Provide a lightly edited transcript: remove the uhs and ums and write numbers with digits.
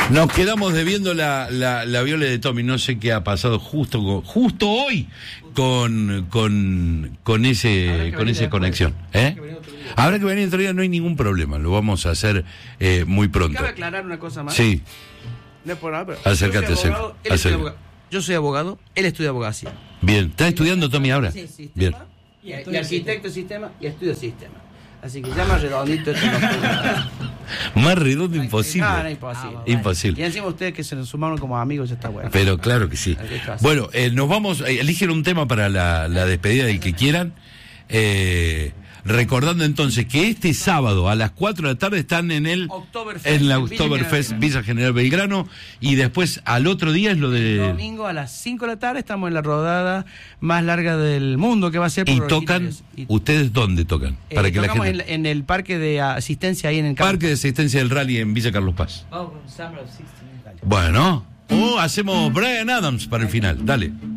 Nos quedamos debiendo la viola de Tommy. No sé qué ha pasado justo hoy con esa conexión. Habrá que venir otro día, no hay ningún problema. Lo vamos a hacer muy pronto. ¿Cabe aclarar una cosa más? Sí. No es por nada, pero acércate. Yo soy abogado, él estudia abogacía. Bien. ¿Estás estudiando, Tommy, ahora? Sí, sistema. Bien. Y arquitecto de sistema y estudio sistema. Así que ya más redondito esto Más redondo imposible. No, imposible. Imposible. Y encima ustedes que se nos sumaron como amigos, ya está bueno. Pero claro que sí. Bueno, nos vamos, eligen un tema para la despedida del que quieran. Recordando entonces que este sábado a las 4 de la tarde están en la Oktoberfest Villa General Belgrano, y después al otro día es lo de... El domingo a las 5 de la tarde estamos en la rodada más larga del mundo, que va a ser por ¿Y tocan? ¿Ustedes dónde tocan? Para que tocamos la gente... en el parque de asistencia ahí en el Parque de asistencia del rally en Villa Carlos Paz. Vamos con Summer of 16. Bueno, hacemos Bryan Adams para el final, dale.